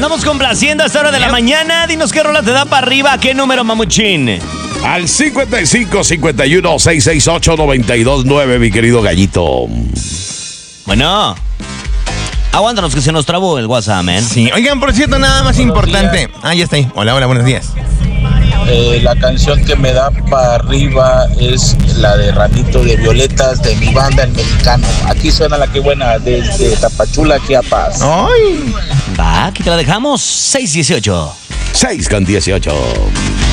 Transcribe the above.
estamos complaciendo a esta hora de la mañana. Dinos qué rola te da para arriba. ¿Qué número, mamuchín? Al 55-51-668-929, mi querido gallito. Bueno. Aguántanos que se nos trabó el WhatsApp, man. Sí, oigan, por cierto, nada más importante. Ya está ahí. Hola, buenos días. La canción que me da para arriba es la de Ramito de Violetas de mi banda El Mexicano. Aquí suena la que buena desde Tapachula, Chiapas. ¡Ay! Va, aquí te la dejamos. 6:18. 6:18.